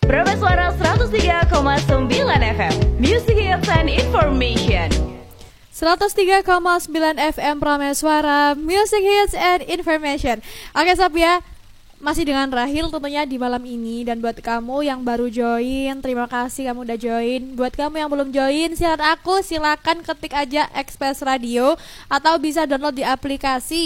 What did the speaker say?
Prameswara 103,9 FM, Music Hits and Information. 103,9 FM Prameswara, Music Hits and Information. Oke Sob ya, masih dengan Rahil tentunya di malam ini. Dan buat kamu yang baru join, terima kasih kamu udah join. Buat kamu yang belum join, silakan ketik aja Express Radio atau bisa download di aplikasi